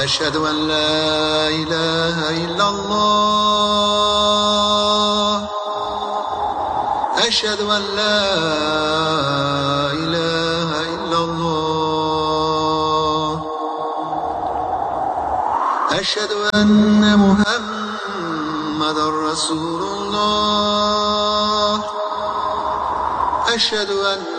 أشهد أن لا إله إلا الله. أشهد أن لا إله إلا الله. أشهد أن محمدا رسول الله. أشهد أن